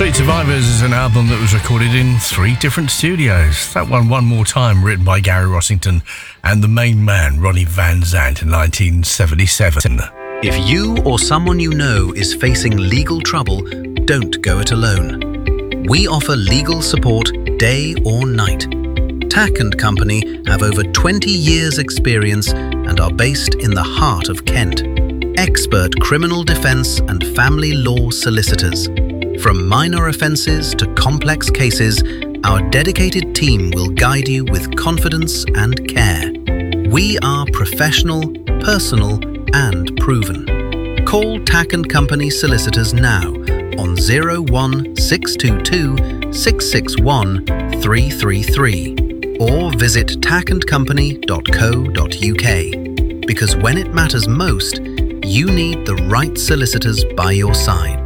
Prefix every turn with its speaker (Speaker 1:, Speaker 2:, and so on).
Speaker 1: Street Survivors is an album that was recorded in 3 different studios. That one more time, written by Gary Rossington and the main man, Ronnie Van Zant, in 1977.
Speaker 2: If you or someone you know is facing legal trouble, don't go it alone. We offer legal support day or night. Tack & Company have over 20 years' experience and are based in the heart of Kent. Expert criminal defense and family law solicitors. From minor offences to complex cases, our dedicated team will guide you with confidence and care. We are professional, personal, and proven. Call Tack & Company Solicitors now on 01622 661 333 or visit tackandcompany.co.uk. Because when it matters most, you need the right solicitors by your side.